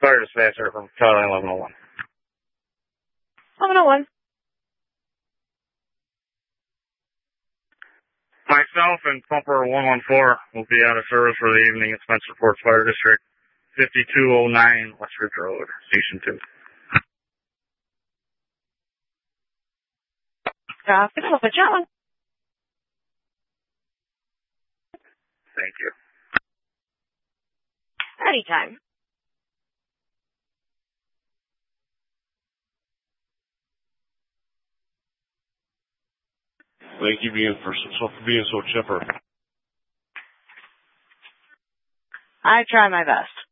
Fire dispatcher from Charlie 1101. 1101. Myself and Pumper 114 will be out of service for the evening at Spencer Fort Fire District, 5209 West Ridge Road, Station 2. Copy. Over, John. Thank you. Anytime. Thank you for being so chipper. I try my best.